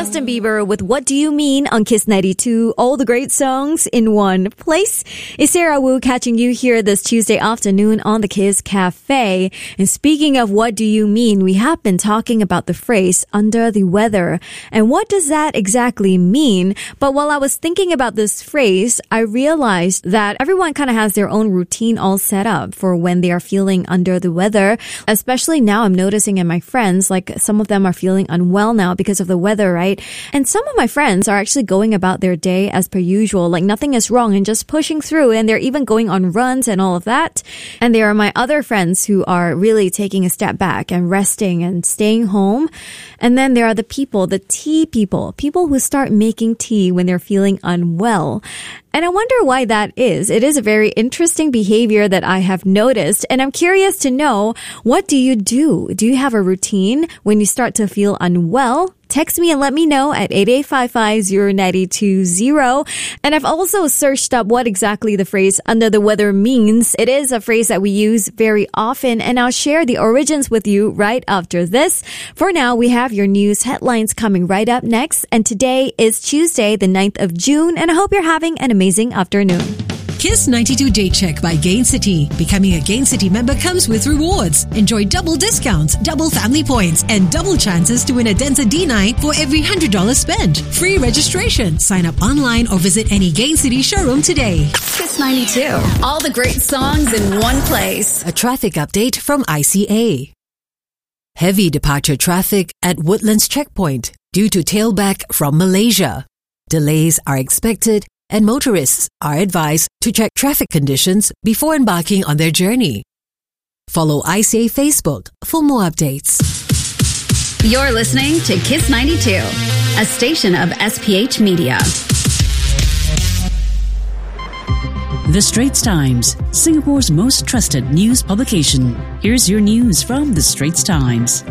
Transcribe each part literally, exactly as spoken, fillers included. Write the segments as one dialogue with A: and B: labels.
A: Justin Bieber with What Do You Mean on Kiss ninety-two. All the great songs in one place. It's Sarah Wu catching you here this Tuesday afternoon on the Kiss Cafe. And speaking of what do you mean, we have been talking about the phrase under the weather. And what does that exactly mean? But while I was thinking about this phrase, I realized that everyone kind of has their own routine all set up for when they are feeling under the weather. Especially now I'm noticing in my friends, like some of them are feeling unwell now because of the weather, right? And some of my friends are actually going about their day as per usual, like nothing is wrong and just pushing through, and they're even going on runs and all of that. And there are my other friends who are really taking a step back and resting and staying home. And then there are the people, the tea people, people who start making tea when they're feeling unwell. And I wonder why that is. It is a very interesting behavior that I have noticed. And I'm curious to know, what do you do? Do you have a routine when you start to feel unwell? Text me and let me know at eight eight five five zero nine two zero. And I've also searched up what exactly the phrase under the weather means. It is a phrase that we use very often, and I'll share the origins with you right after this. For now, we have your news headlines coming right up next. And today is Tuesday, the ninth of June, and I hope you're having an amazing afternoon.
B: Kiss ninety-two Day Check by Gain City. Becoming a Gain City member comes with rewards. Enjoy double discounts, double family points, and double chances to win a Denza D nine for every one hundred dollars spent. Free registration. Sign up online or visit any Gain City showroom today.
C: Kiss ninety-two. All the great songs in one place.
B: A traffic update from I C A. Heavy departure traffic at Woodlands Checkpoint due to tailback from Malaysia. Delays are expected, and motorists are advised to check traffic conditions before embarking on their journey. Follow I C A Facebook for more updates.
C: You're listening to Kiss ninety-two, a station of S P H Media.
D: The Straits Times, Singapore's most trusted news publication. Here's your news from The Straits Times.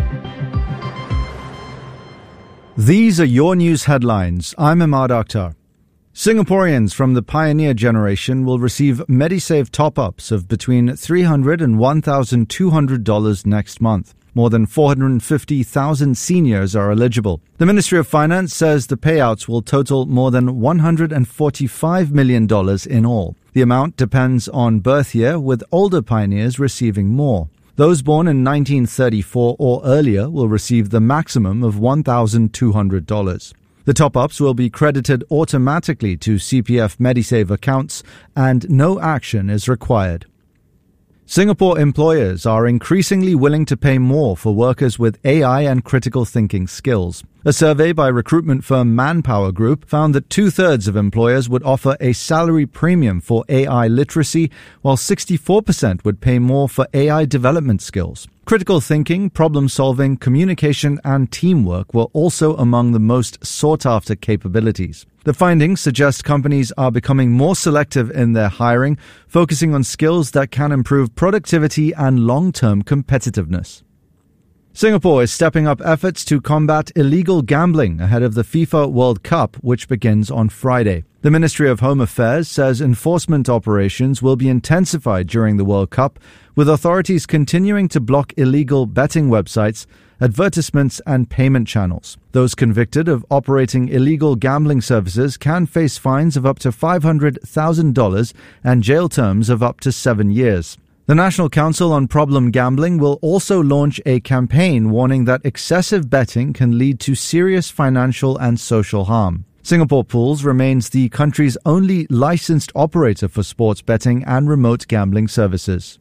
E: These are your news headlines. I'm Ahmad Akhtar. Singaporeans from the pioneer generation will receive MediSave top-ups of between three hundred dollars and one thousand two hundred dollars next month. More than four hundred fifty thousand seniors are eligible. The Ministry of Finance says the payouts will total more than one hundred forty-five million dollars in all. The amount depends on birth year, with older pioneers receiving more. Those born in nineteen thirty-four or earlier will receive the maximum of one thousand two hundred dollars. The top-ups will be credited automatically to C P F MediSave accounts, and no action is required. Singapore employers are increasingly willing to pay more for workers with A I and critical thinking skills. A survey by recruitment firm Manpower Group found that two-thirds of employers would offer a salary premium for A I literacy, while sixty-four percent would pay more for A I development skills. Critical thinking, problem-solving, communication, and teamwork were also among the most sought-after capabilities. The findings suggest companies are becoming more selective in their hiring, focusing on skills that can improve productivity and long-term competitiveness. Singapore is stepping up efforts to combat illegal gambling ahead of the FIFA World Cup, which begins on Friday. The Ministry of Home Affairs says enforcement operations will be intensified during the World Cup, with authorities continuing to block illegal betting websites, advertisements, and payment channels. Those convicted of operating illegal gambling services can face fines of up to five hundred thousand dollars and jail terms of up to seven years. The National Council on Problem Gambling will also launch a campaign warning that excessive betting can lead to serious financial and social harm. Singapore Pools remains the country's only licensed operator for sports betting and remote gambling services.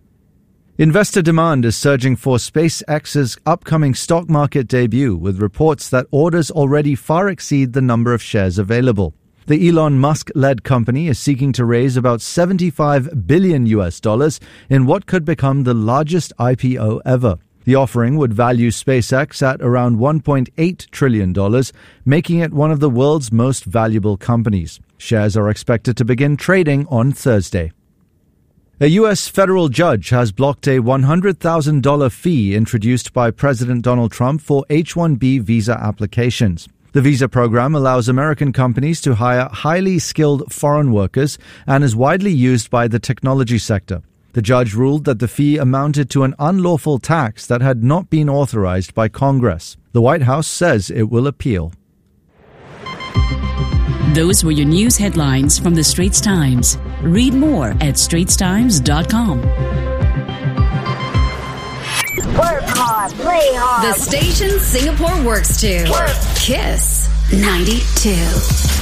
E: Investor demand is surging for SpaceX's upcoming stock market debut, with reports that orders already far exceed the number of shares available. The Elon Musk-led company is seeking to raise about seventy-five billion U S dollars in what could become the largest I P O ever. The offering would value SpaceX at around one point eight trillion dollars, making it one of the world's most valuable companies. Shares are expected to begin trading on Thursday. A U S federal judge has blocked a one hundred thousand dollars fee introduced by President Donald Trump for H one B visa applications. The visa program allows American companies to hire highly skilled foreign workers and is widely used by the technology sector. The judge ruled that the fee amounted to an unlawful tax that had not been authorized by Congress. The White House says it will appeal.
D: Those were your news headlines from the Straits Times. Read more at straits times dot com.
F: Work hard, play hard.
C: The station Singapore works to.
F: Work.
C: Kiss ninety-two.